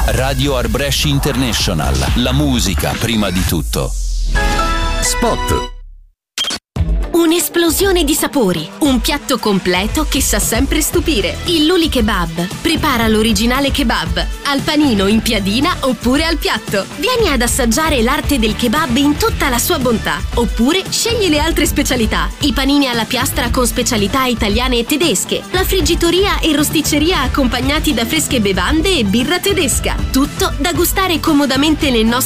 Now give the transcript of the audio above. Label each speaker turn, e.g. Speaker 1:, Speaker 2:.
Speaker 1: Radio Arbresh International. La musica prima di tutto. Spot.
Speaker 2: Un'esplosione di sapori, un piatto completo che sa sempre stupire. Il Luli Kebab. Prepara l'originale kebab, al panino, in piadina oppure al piatto. Vieni ad assaggiare l'arte del kebab in tutta la sua bontà. Oppure scegli le altre specialità. I panini alla piastra con specialità italiane e tedesche. La friggitoria e rosticceria accompagnati da fresche bevande e birra tedesca. Tutto da gustare comodamente nel nostro